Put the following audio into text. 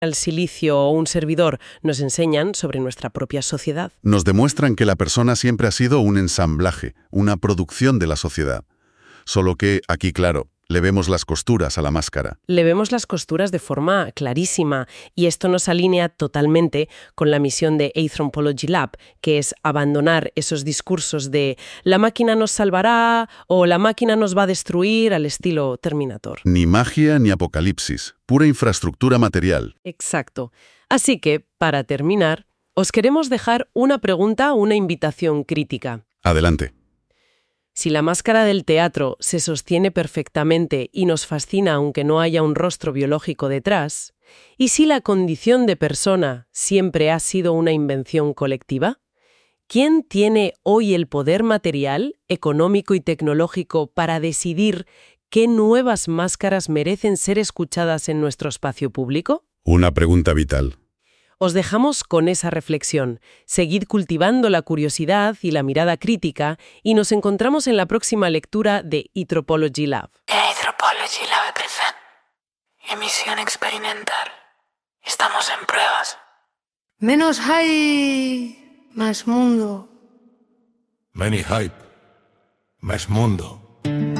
El silicio o un servidor nos enseñan sobre nuestra propia sociedad. Nos demuestran que la persona siempre ha sido un ensamblaje, una producción de la sociedad. Solo que, aquí claro, le vemos las costuras a la máscara. Le vemos las costuras de forma clarísima y esto nos alinea totalmente con la misión de Anthropology Lab, que es abandonar esos discursos de la máquina nos salvará o la máquina nos va a destruir al estilo Terminator. Ni magia ni apocalipsis, pura infraestructura material. Exacto. Así que, para terminar, os queremos dejar una pregunta, una invitación crítica. Adelante. Si la máscara del teatro se sostiene perfectamente y nos fascina aunque no haya un rostro biológico detrás, ¿y si la condición de persona siempre ha sido una invención colectiva? ¿Quién tiene hoy el poder material, económico y tecnológico para decidir qué nuevas máscaras merecen ser escuchadas en nuestro espacio público? Una pregunta vital. Os dejamos con esa reflexión. Seguid cultivando la curiosidad y la mirada crítica y nos encontramos en la próxima lectura de Anthropology Lab. Anthropology Lab present. Emisión experimental. Estamos en pruebas. Menos hype, más mundo. Many hype, más mundo.